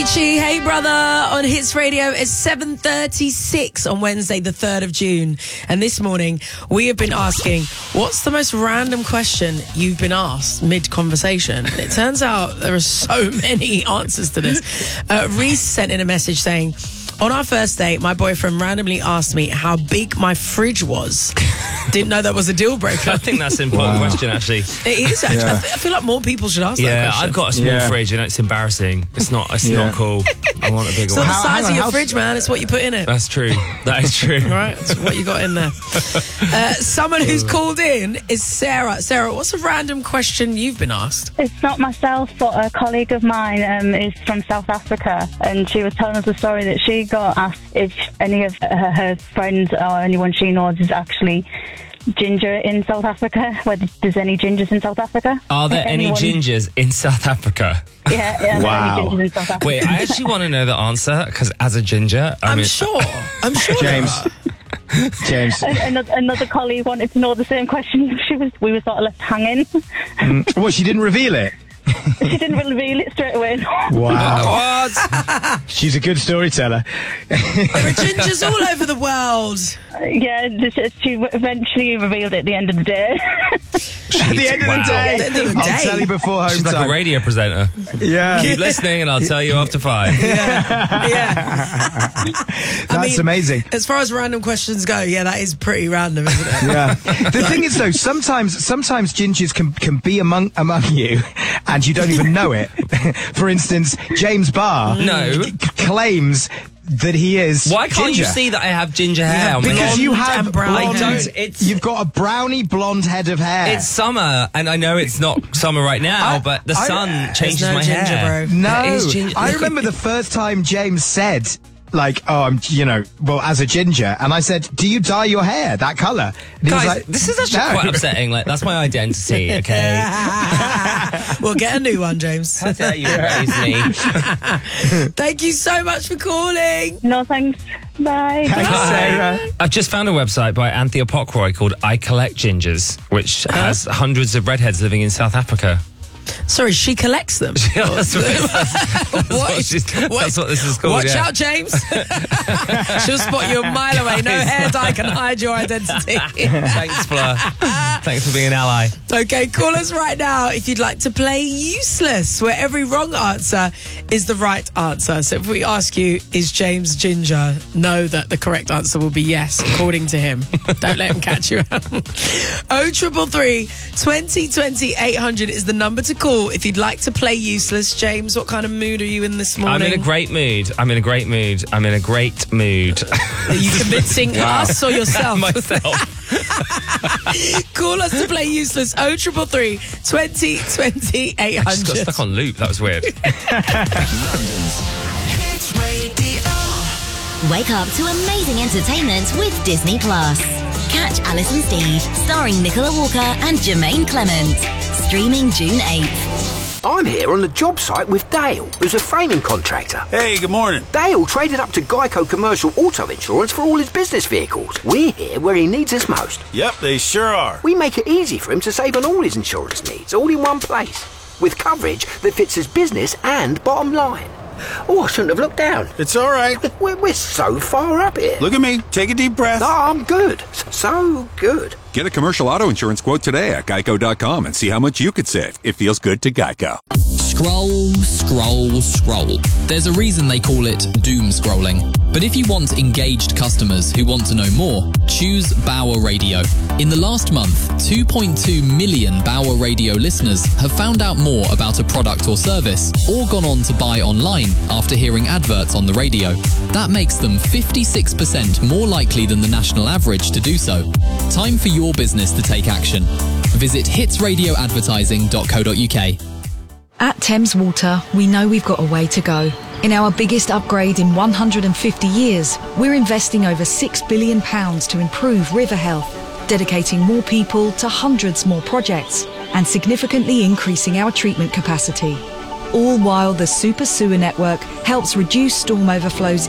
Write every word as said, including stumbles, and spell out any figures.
Avicii, Hey Brother on Hits Radio. It's seven thirty-six on Wednesday, the third of June. And this morning, we have been asking, what's the most random question you've been asked mid-conversation? And it turns out there are so many answers to this. Uh, Reese sent in a message saying, on our first date, my boyfriend randomly asked me how big my fridge was. Didn't know that was a deal breaker. I think that's an important wow. question, actually. It is, actually. Yeah. I, th- I feel like more people should ask yeah, that question. I've got a small Yeah. fridge and it's embarrassing. It's not It's Yeah. not cool. I want a bigger It's one. not the How- size hang of on, your how- fridge, man. It's what you put in it. That's true. That is true. Right, it's what you got in there. Uh, someone who's called in is Sarah. Sarah, what's a random question you've been asked? It's not myself, but a colleague of mine um, is from South Africa, and she was telling us a story that she got asked if any of her, her friends or anyone she knows is actually ginger in South Africa, whether there's any gingers in South Africa. Are there If any anyone- gingers in South Africa? Yeah, yeah, Wow. there are any gingers in South Africa. Wait, I actually want to know the answer, because as a ginger, I I'm mean, sure. I'm sure. James. James. And another, another colleague wanted to know the same question. She was, we were sort of left hanging. Mm, What, she didn't reveal it? She didn't reveal it straight away. Wow. What? She's a good storyteller. There are gingers all over the world. Yeah, this- she eventually revealed it at the end of the day. At the end of Wow. the day, At the end of the I'll day. tell you before home she's like time. a radio presenter. Yeah. Keep listening and I'll tell you after five. Yeah. That's I mean, amazing. As far as random questions go, yeah, that is pretty random, isn't it? Yeah. The thing is, though, sometimes sometimes gingers can can be among among you, and you don't even know it. For instance, James Barr No. c- claims that he is. Why can't ginger. you see that I have ginger hair? have on my Because blonde you have and brown blonde, hair. I don't, it's- you've got a browny blonde head of hair. It's summer, and I know it's not summer right now, I- but the I- sun There's changes no my ginger, hair. bro. No, It is ginger. I remember the first time James said, like, oh, I'm, you know, well, as a ginger, and I said, do you dye your hair that colour? And he was Guys, like, this is actually "No." quite upsetting. Like, that's my identity, okay? We'll get a new one, James. How dare you praise me? Thank you so much for calling. No thanks. Bye. Thanks, Sarah. I've just found a website by Anthea Pockroy called I Collect Gingers, which has hundreds of redheads living in South Africa. Sorry, she collects them. that's, what, that's, that's What what is- she's- what- that's what this is called. Watch yeah. out, James. She'll spot you a mile away. No Guys. hair dye can hide your identity. Thanks, Fleur. Thanks for being an ally. Okay, call us right now if you'd like to play Useless, where every wrong answer is the right answer. So if we ask you, is James ginger? Know that the correct answer will be yes, according to him. Don't let him catch you out. oh triple three, twenty twenty, eight hundred is the number to call if you'd like to play Useless. James, what kind of mood are you in this morning? I'm in a great mood. I'm in a great mood. I'm in a great mood. Are you convincing us or yourself? Myself. Call us to play Useless. oh triple three, twenty twenty, eight I just got hundred. stuck on loop. That was weird. Wake up to amazing entertainment with Disney Plus. Catch Alice and Steve, starring Nicola Walker and Jermaine Clement. Streaming June eighth. I'm here on the job site with Dale, who's a framing contractor. Hey, good morning. Dale traded up to Geico Commercial Auto Insurance for all his business vehicles. We're here where he needs us most. Yep, they sure are. We make it easy for him to save on all his insurance needs, all in one place, with coverage that fits his business and bottom line. Oh, I shouldn't have looked down. It's all right. We're, we're so far up here. Look at me. Take a deep breath. No, I'm good. S- So good. Get a commercial auto insurance quote today at geico dot com and see how much you could save. It feels good to Geico. Scroll, scroll, scroll. There's a reason they call it doom scrolling. But if you want engaged customers who want to know more, choose Bauer Radio. In the last month, two point two million Bauer Radio listeners have found out more about a product or service, or gone on to buy online after hearing adverts on the radio. That makes them fifty-six percent more likely than the national average to do so. Time for your business to take action. Visit hits radio advertising dot co dot uk. At Thames Water, we know we've got a way to go. In our biggest upgrade in one hundred fifty years, we're investing over six billion pounds to improve river health, dedicating more people to hundreds more projects, and significantly increasing our treatment capacity. All while the Super Sewer Network helps reduce storm overflows